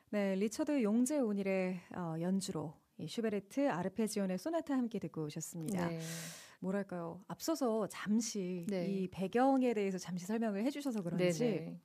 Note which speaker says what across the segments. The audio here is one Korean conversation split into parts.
Speaker 1: 네, 리처드 용재온일의 연주로 이 슈베르트 아르페지오네 소나타 함께 듣고 오셨습니다.
Speaker 2: 네.
Speaker 1: 뭐랄까요? 앞서서 잠시
Speaker 2: 네.
Speaker 1: 이 배경에 대해서 잠시 설명을 해주셔서 그런지
Speaker 2: 네네.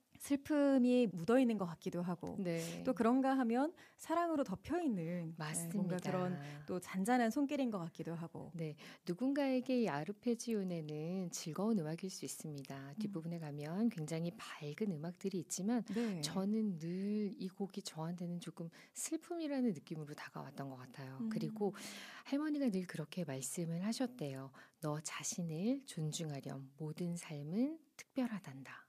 Speaker 1: 슬픔이 묻어있는 것 같기도 하고
Speaker 2: 네.
Speaker 1: 또 그런가 하면 사랑으로 덮여있는
Speaker 2: 맞습니다.
Speaker 1: 뭔가 그런 또 잔잔한 손길인 것 같기도 하고
Speaker 2: 네, 누군가에게 이 아르페지오네는 즐거운 음악일 수 있습니다. 뒷부분에 가면 굉장히 밝은 음악들이 있지만
Speaker 1: 네.
Speaker 2: 저는 늘 이 곡이 저한테는 조금 슬픔이라는 느낌으로 다가왔던 것 같아요. 그리고 할머니가 늘 그렇게 말씀을 하셨대요. 너 자신을 존중하렴. 모든 삶은 특별하단다.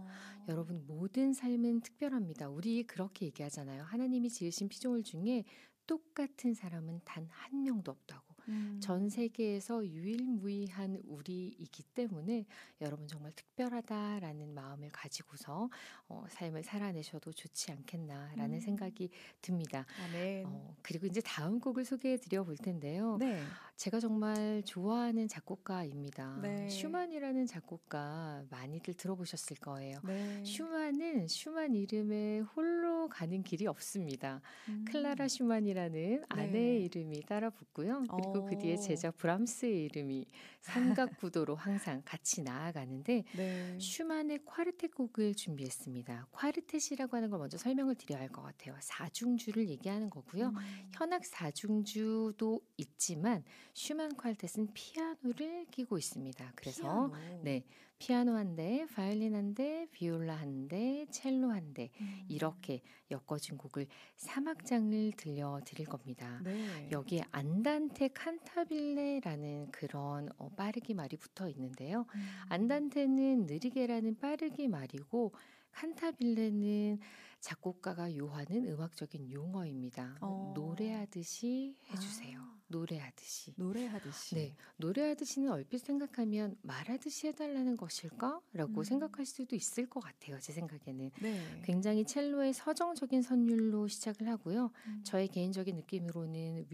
Speaker 2: 여러분 모든 삶은 특별합니다. 우리 그렇게 얘기하잖아요. 하나님이 지으신 피조물 중에 똑같은 사람은 단 한 명도 없다고. 전 세계에서 유일무이한 우리이기 때문에 여러분 정말 특별하다라는 마음을 가지고서 삶을 살아내셔도 좋지 않겠나라는 생각이 듭니다.
Speaker 1: 아멘.
Speaker 2: 그리고 이제 다음 곡을 소개해 드려 볼 텐데요.
Speaker 1: 네.
Speaker 2: 제가 정말 좋아하는 작곡가입니다.
Speaker 1: 네.
Speaker 2: 슈만이라는 작곡가 많이들 들어보셨을 거예요.
Speaker 1: 네.
Speaker 2: 슈만은 슈만 이름에 홀로 가는 길이 없습니다. 클라라 슈만이라는 아내의 이름이 따라 붙고요. 그리고 그 뒤에 제자 브람스의 이름이 삼각구도로 항상 같이 나아가는데
Speaker 1: 네.
Speaker 2: 슈만의 콰르텟 곡을 준비했습니다. 콰르텟이라고 하는 걸 먼저 설명을 드려야 할 것 같아요. 사중주를 얘기하는 거고요. 현악 사중주도 있지만 슈만 콰르텟은 피아노를 끼고 있습니다. 그래서
Speaker 1: 피아노.
Speaker 2: 네, 피아노 한 대, 바이올린 한 대, 비올라 한 대, 첼로 한 대 이렇게 엮어진 곡을 3악장을 들려드릴 겁니다.
Speaker 1: 네.
Speaker 2: 여기에 안단테 칸타빌레라는 그런 빠르기 말이 붙어 있는데요. 안단테는 느리게라는 빠르기 말이고 칸타빌레는 작곡가가 요하는 음악적인 용어입니다. 노래하듯이 해주세요. 노래하듯이.
Speaker 1: 노래하듯이.
Speaker 2: 네, 노래하듯이는 얼핏 생각하면 말하듯이 해달라는 것일까? 라고 생각할 수도 있을 것 같아요. 제 생각에는.
Speaker 1: 네.
Speaker 2: 굉장히 첼로의 서정적인 선율로 시작을 하고요. 저의 개인적인 느낌으로는